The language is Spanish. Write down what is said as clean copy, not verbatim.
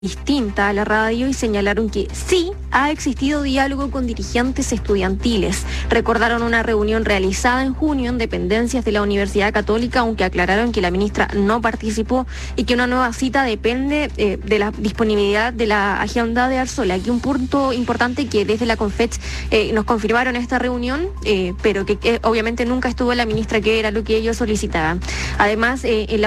distinta a la radio y señalaron que sí ha existido diálogo con dirigentes estudiantiles. Recordaron una reunión realizada en junio en dependencias de la Universidad Católica, aunque aclararon que la ministra no participó y que una nueva cita depende de la disponibilidad de la agenda de Arzola. Aquí un punto importante que desde la Confech nos confirmaron esta reunión, pero que obviamente nunca estuvo la ministra, que era lo que ellos solicitaban. Además, en la